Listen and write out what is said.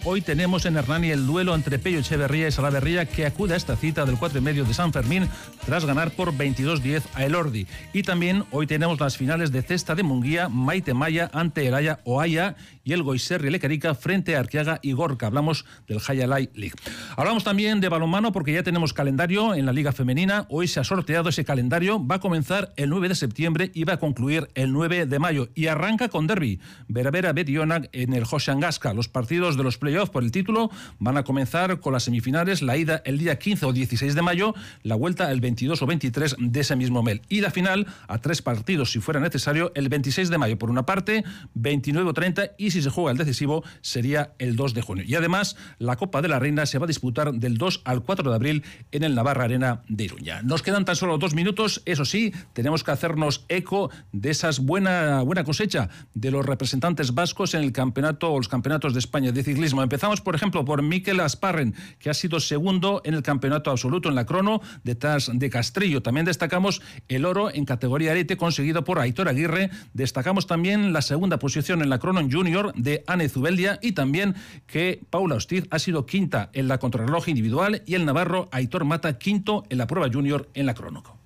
hoy tenemos en Hernani el duelo entre Pello Echeverría y Salaverría, que acude a esta cita del 4,5 de San Fermín tras ganar por 22-10 a Elordi. Y también hoy tenemos las finales de cesta de Munguía, Maite Maya ante Elaya Oaya y el Goiserri Lecarica frente a Arqueaga y Gorka. Hablamos del High Light League. Hablamos también de balonmano porque ya tenemos calendario en la Liga Femenina. Hoy se ha sorteado ese calendario. Va a comenzar el 9 de septiembre y va a concluir el 9 de mayo. Y arranca con derbi. Vera Betionak en el Hosangasca. Los partidos de los playoffs por el título van a comenzar con las semifinales. La ida el día 15 o 16 de mayo. La vuelta el 22 o 23 de ese mismo mes. Y la final a 3 partidos, si fuera necesario, el 26 de mayo por una parte, 29 o 30, y si se juega el decisivo sería el 2 de junio. Y además, la Copa de la Reina se va a disputar del 2 al 4 de abril en el Navarra Arena de Iruña. Nos quedan tan solo 2 minutos, eso sí, tenemos que hacernos eco de esas buena cosecha de los representantes vascos en el campeonato o los campeonatos de España de ciclismo. Empezamos, por ejemplo, por Mikel Asparren, que ha sido segundo en el campeonato absoluto en la crono, detrás de Castrillo. También destacamos el oro en categoría arete conseguido por Aitor Aguirre. Destacamos también la segunda posición en la crono en junior de Ane Zubeldia, y también que Paula Hostiz ha sido quinta en la contrarreloj individual y el navarro Aitor Mata quinto en la prueba junior en la crono.